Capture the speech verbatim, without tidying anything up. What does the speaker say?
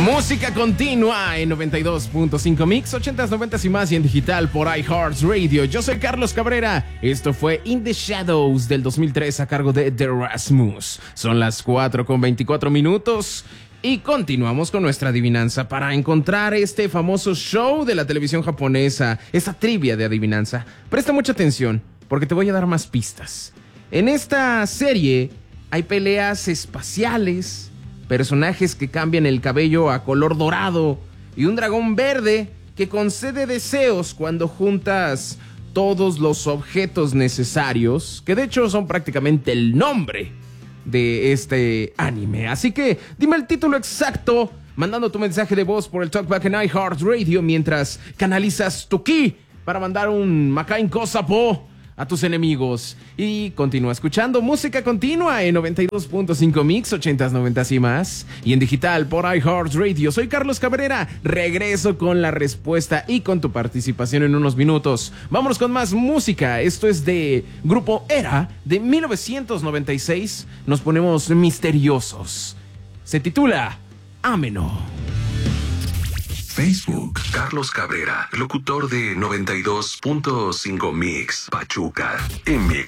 Música continua en noventa y dos punto cinco Mix, ochentas, noventas y más y en digital por iHeartRadio. Yo soy Carlos Cabrera. Esto fue In the Shadows del dos mil tres a cargo de The Rasmus. Son las cuatro con veinticuatro minutos y continuamos con nuestra adivinanza para encontrar este famoso show de la televisión japonesa, esta trivia de adivinanza. Presta mucha atención porque te voy a dar más pistas. En esta serie hay peleas espaciales, personajes que cambian el cabello a color dorado y un dragón verde que concede deseos cuando juntas todos los objetos necesarios, que de hecho son prácticamente el nombre de este anime. Así que dime el título exacto mandando tu mensaje de voz por el Talkback en iHeartRadio mientras canalizas tu ki para mandar un Makain Kosapo a tus enemigos. Y continúa escuchando música continua en noventa y dos punto cinco Mix, ochentas, noventas y más. Y en digital por iHeartRadio. Soy Carlos Cabrera. Regreso con la respuesta y con tu participación en unos minutos. Vámonos con más música. Esto es de Grupo Era de mil novecientos noventa y seis. Nos ponemos misteriosos. Se titula Ameno. Facebook, Carlos Cabrera, locutor de noventa y dos punto cinco Mix, Pachuca, en Mix.